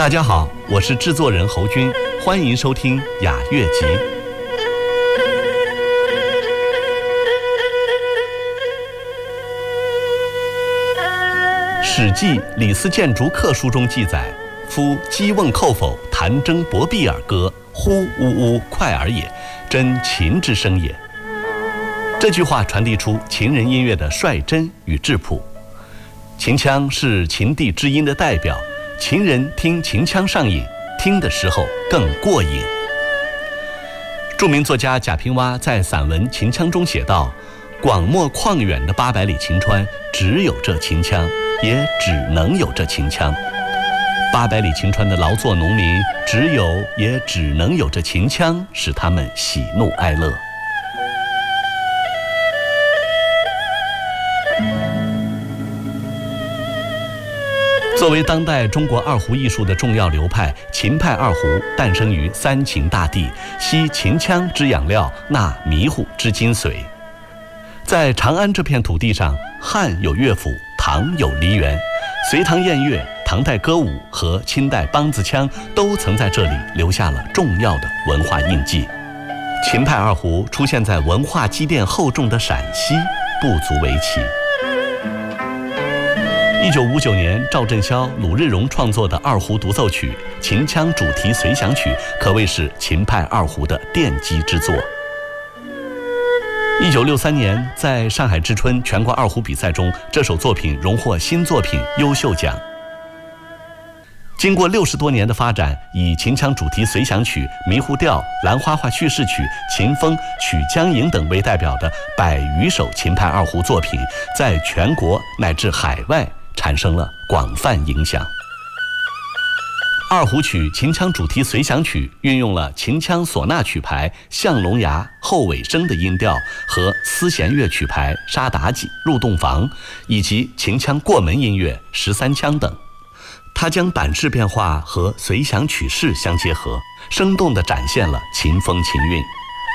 大家好，我是制作人侯军，欢迎收听雅乐集。《史记·李斯谏逐客书》中记载：“夫击瓮扣否，弹筝搏臂而歌，呼呜呜，快耳也，真琴之声也。”这句话传递出秦人音乐的率真与质朴。秦腔是秦地之音的代表，秦人听秦腔上瘾，听的时候更过瘾。著名作家贾平凹在散文《秦腔》中写道：“广漠旷远的800里秦川，只有这秦腔，也只能有这秦腔。800里秦川的劳作农民，只有也只能有这秦腔，使他们喜怒哀乐。”作为当代中国二胡艺术的重要流派，秦派二胡诞生于三秦大地，吸秦腔之养料，纳迷糊之精髓。在长安这片土地上，汉有乐府，唐有梨园，隋唐宴乐、唐代歌舞和清代梆子腔都曾在这里留下了重要的文化印记。秦派二胡出现在文化积淀厚重的陕西，不足为奇。1959年，赵振霄、鲁日荣创作的二胡独奏曲《秦腔主题随想曲》可谓是秦派二胡的奠基之作。1963年，在上海之春全国二胡比赛中，这首作品荣获新作品优秀奖。经过60多年的发展，以《秦腔主题随想曲》、《迷糊调》、《兰花花叙事曲》、《秦风》、《曲江吟》等为代表的100余首秦派二胡作品，在全国乃至海外产生了广泛影响。二胡曲《秦腔主题随想曲》运用了秦腔唢呐曲牌象龙牙、后尾声的音调和丝弦乐曲牌沙妲己、入洞房，以及秦腔过门音乐13腔等。它将版式变化和随想曲式相结合，生动地展现了秦风秦韵。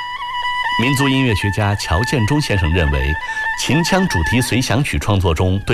民族音乐学家乔建中先生认为，秦腔主题随想曲创作中对